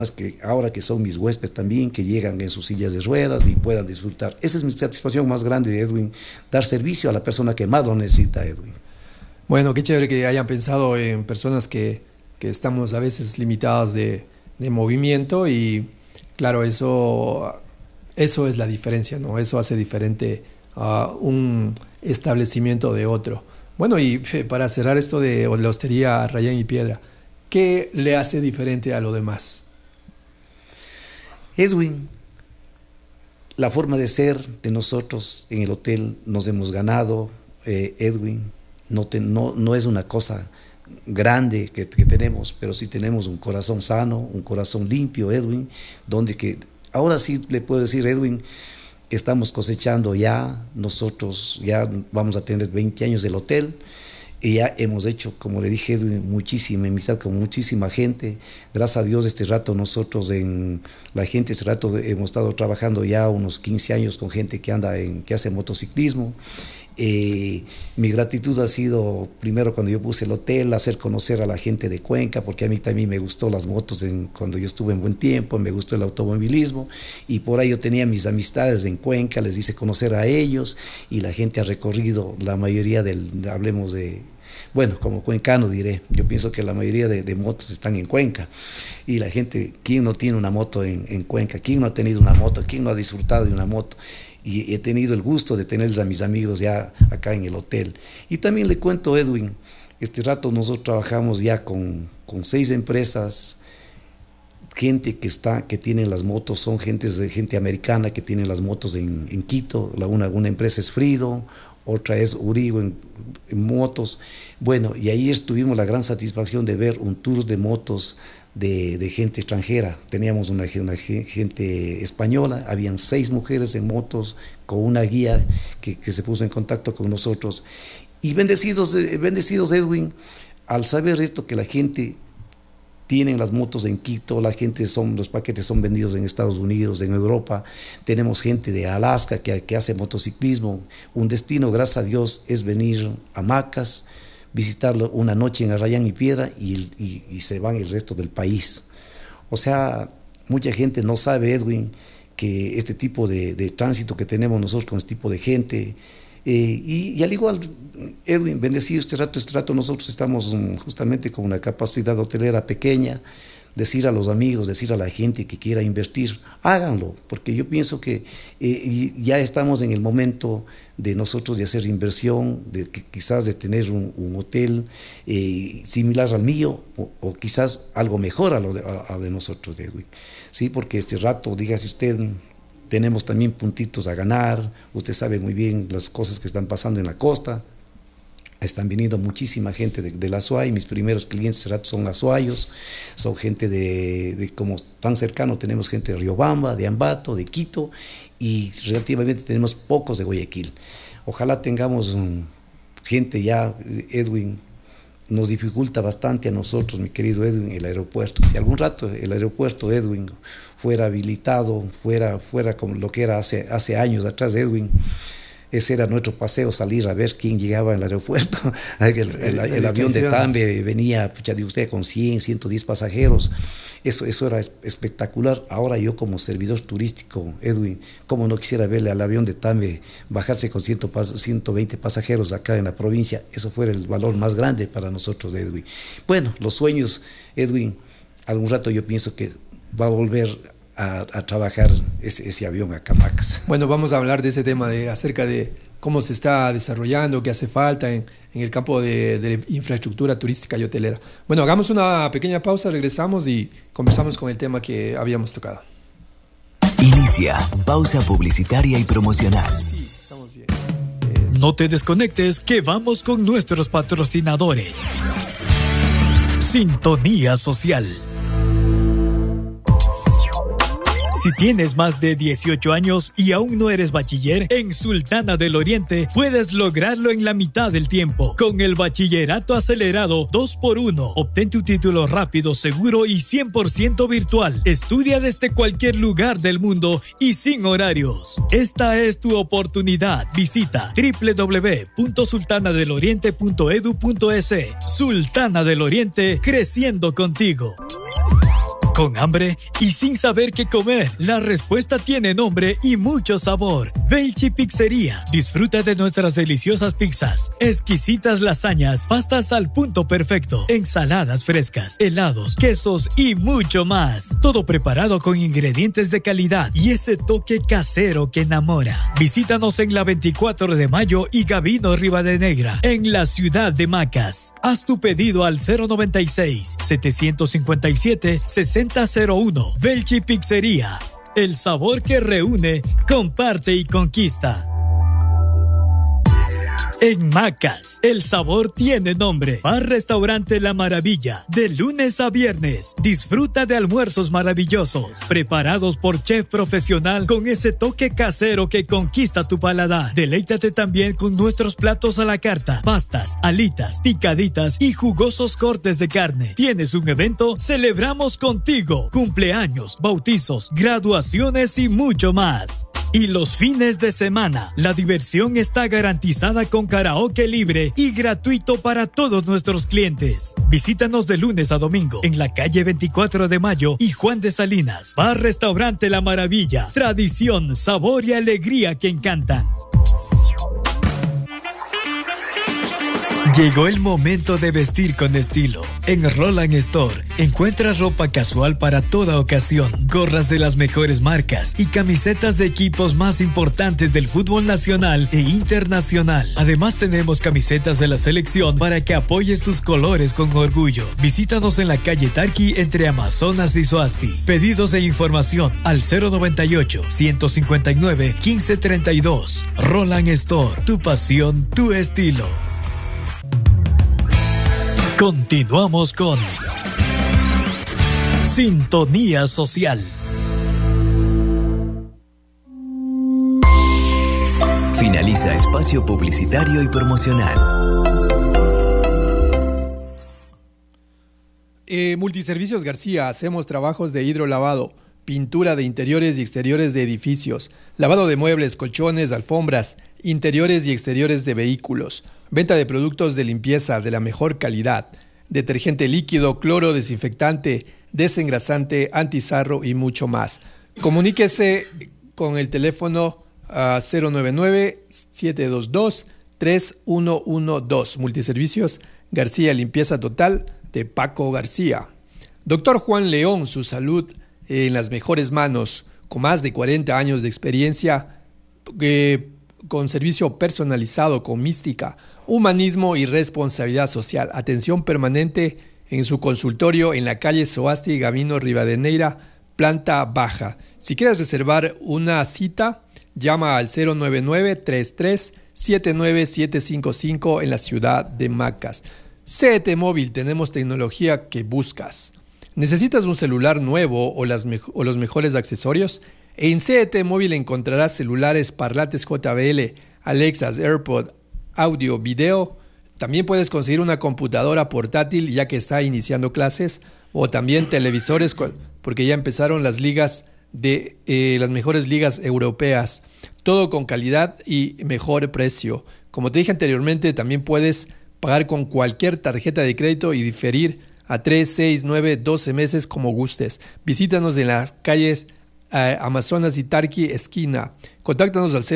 que ahora que son mis huéspedes también, que llegan en sus sillas de ruedas y puedan disfrutar. Esa es mi satisfacción más grande, Edwin, dar servicio a la persona que más lo necesita, Edwin. Bueno, qué chévere que hayan pensado en personas que estamos a veces limitadas de movimiento y claro, eso es la diferencia, ¿no? Eso hace diferente a un establecimiento de otro. Bueno, y para cerrar esto de la hostería Rayán y Piedra, ¿qué le hace diferente a lo demás? Edwin, la forma de ser de nosotros en el hotel nos hemos ganado, Edwin, no es una cosa grande que tenemos, pero sí tenemos un corazón sano, un corazón limpio, Edwin, donde que ahora sí le puedo decir, Edwin, estamos cosechando ya, nosotros ya vamos a tener 20 años del hotel y ya hemos hecho, como le dije, Edwin, muchísima amistad con muchísima gente. Gracias a Dios este rato nosotros este rato hemos estado trabajando ya unos 15 años con gente que hace motociclismo. Mi gratitud ha sido primero cuando yo puse el hotel, hacer conocer a la gente de Cuenca, porque a mí también me gustó las motos cuando yo estuve en Buen Tiempo, me gustó el automovilismo y por ahí yo tenía mis amistades en Cuenca, les hice conocer a ellos y la gente ha recorrido la mayoría como cuencano diré, yo pienso que la mayoría de motos están en Cuenca y la gente, ¿quién no tiene una moto en Cuenca? ¿Quién no ha tenido una moto? ¿Quién no ha disfrutado de una moto? Y he tenido el gusto de tenerles a mis amigos ya acá en el hotel. Y también le cuento, Edwin, este rato nosotros trabajamos ya con 6 empresas, gente que tiene las motos, son gente americana que tiene las motos en Quito, una empresa es Frido, otra es Urigo en motos. Bueno, y ahí tuvimos la gran satisfacción de ver un tour de motos de gente extranjera. Teníamos una gente española, habían 6 mujeres en motos con una guía que se puso en contacto con nosotros. Y bendecidos Edwin, al saber esto que la gente tienen las motos en Quito, los paquetes son vendidos en Estados Unidos, en Europa, tenemos gente de Alaska que hace motociclismo, un destino, gracias a Dios, es venir a Macas, visitarlo una noche en Arrayán y Piedra y se van el resto del país. O sea, mucha gente no sabe, Edwin, que este tipo de tránsito que tenemos nosotros con este tipo de gente, y al igual, Edwin, bendecido este rato nosotros estamos justamente con una capacidad hotelera pequeña, decir a los amigos, decir a la gente que quiera invertir, háganlo, porque yo pienso que ya estamos en el momento de nosotros de hacer inversión, quizás de tener un hotel similar al mío o quizás algo mejor a lo de nosotros, Edwin. Sí, porque este rato, dígase usted, tenemos también puntitos a ganar, usted sabe muy bien las cosas que están pasando en la costa. Están viniendo muchísima gente de la Azuay, mis primeros clientes son azuayos, son gente de como tan cercano, tenemos gente de Riobamba, de Ambato, de Quito y relativamente tenemos pocos de Guayaquil. Ojalá tengamos gente ya, Edwin, nos dificulta bastante a nosotros, mi querido Edwin, el aeropuerto. Si algún rato el aeropuerto, Edwin, fuera habilitado, fuera como lo que era hace años atrás, Edwin, ese era nuestro paseo, salir a ver quién llegaba al aeropuerto. El avión de Tambe venía, de usted, con 100, 110 pasajeros. Eso era espectacular. Ahora yo como servidor turístico, Edwin, cómo no quisiera verle al avión de Tambe bajarse con 120 pasajeros acá en la provincia. Eso fuera el valor más grande para nosotros, Edwin. Bueno, los sueños, Edwin, algún rato yo pienso que va a volver a trabajar ese avión a Camacas. Bueno, vamos a hablar de ese tema, acerca de cómo se está desarrollando, qué hace falta en el campo de infraestructura turística y hotelera. Bueno, hagamos una pequeña pausa, regresamos y conversamos con el tema que habíamos tocado. Inicia pausa publicitaria y promocional. Sí, estamos bien. No te desconectes, que vamos con nuestros patrocinadores. Sintonía Social. Si tienes más de 18 años y aún no eres bachiller, en Sultana del Oriente puedes lograrlo en la mitad del tiempo. Con el bachillerato acelerado 2x1, obtén tu título rápido, seguro y 100% virtual. Estudia desde cualquier lugar del mundo y sin horarios. Esta es tu oportunidad. Visita www.sultanadeloriente.edu.es. Sultana del Oriente, creciendo contigo. ¿Con hambre y sin saber qué comer? La respuesta tiene nombre y mucho sabor. Velchi Pizzería. Disfruta de nuestras deliciosas pizzas, exquisitas lasañas, pastas al punto perfecto, ensaladas frescas, helados, quesos y mucho más. Todo preparado con ingredientes de calidad y ese toque casero que enamora. Visítanos en la 24 de Mayo y Gabino Rivadenegra, en la ciudad de Macas. Haz tu pedido al 096-757-6001. Velchi Pizzería. El sabor que reúne, comparte y conquista. En Macas, el sabor tiene nombre. Bar Restaurante La Maravilla. De lunes a viernes, disfruta de almuerzos maravillosos, preparados por chef profesional con ese toque casero que conquista tu paladar. Deleítate también con nuestros platos a la carta, pastas, alitas, picaditas y jugosos cortes de carne. ¿Tienes un evento? Celebramos contigo. Cumpleaños, bautizos, graduaciones y mucho más. Y los fines de semana, la diversión está garantizada con karaoke libre y gratuito para todos nuestros clientes. Visítanos de lunes a domingo en la calle 24 de Mayo y Juan de Salinas. Bar Restaurante La Maravilla. Tradición, sabor y alegría que encantan. Llegó el momento de vestir con estilo. En Roland Store encuentras ropa casual para toda ocasión, gorras de las mejores marcas y camisetas de equipos más importantes del fútbol nacional e internacional. Además tenemos camisetas de la selección para que apoyes tus colores con orgullo. Visítanos en la calle Tarqui entre Amazonas y Soasti. Pedidos e información al 098-159-1532. Roland Store, tu pasión, tu estilo. Continuamos con Sintonía Social. Finaliza espacio publicitario y promocional. Multiservicios García, hacemos trabajos de hidrolavado, pintura de interiores y exteriores de edificios, lavado de muebles, colchones, alfombras, interiores y exteriores de vehículos, venta de productos de limpieza de la mejor calidad, detergente líquido, cloro, desinfectante, desengrasante, antizarro y mucho más. Comuníquese con el teléfono 099-722-3112. Multiservicios García, limpieza total de Paco García. Doctor Juan León, su salud en las mejores manos, con más de 40 años de experiencia, con servicio personalizado, con mística, humanismo y responsabilidad social. Atención permanente en su consultorio en la calle Soasti, Gabino Rivadeneira, planta baja. Si quieres reservar una cita, llama al 099-33-79755 en la ciudad de Macas. CET Móvil, tenemos tecnología que buscas. ¿Necesitas un celular nuevo o los mejores accesorios? En CET Móvil encontrarás celulares, parlantes JBL, Alexas, AirPod, audio, video. También puedes conseguir una computadora portátil ya que está iniciando clases, o también televisores porque ya empezaron las ligas de las mejores ligas europeas. Todo con calidad y mejor precio. Como te dije anteriormente, también puedes pagar con cualquier tarjeta de crédito y diferir a 3, 6, 9, 12 meses como gustes. Visítanos en las calles Amazonas y Tarqui esquina. Contáctanos al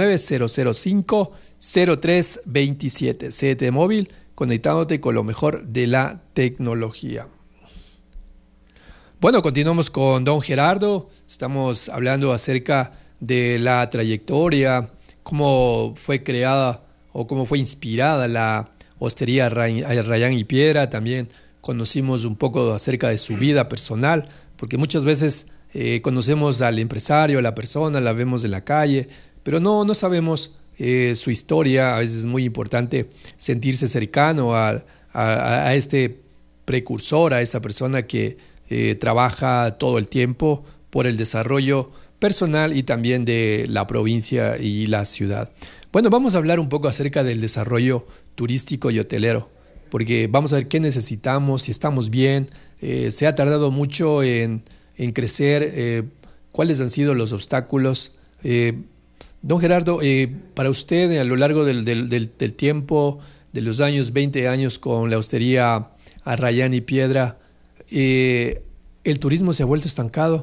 099-005-0327. CET Móvil, conectándote con lo mejor de la tecnología. Bueno, continuamos con don Gerardo. Estamos hablando acerca de la trayectoria, cómo fue creada o cómo fue inspirada la hostería Rayán y Piedra. También conocimos un poco acerca de su vida personal, porque muchas veces conocemos al empresario, a la persona, la vemos en la calle, pero no sabemos su historia. A veces es muy importante sentirse cercano a este precursor, a esta persona que trabaja todo el tiempo por el desarrollo personal y también de la provincia y la ciudad. Bueno, vamos a hablar un poco acerca del desarrollo turístico y hotelero, porque vamos a ver qué necesitamos, si estamos bien. Se ha tardado mucho en crecer. ¿Cuáles han sido los obstáculos? Don Gerardo, para usted a lo largo del tiempo, de los años, 20 años con la hostería a Rayán y Piedra, el turismo se ha vuelto estancado.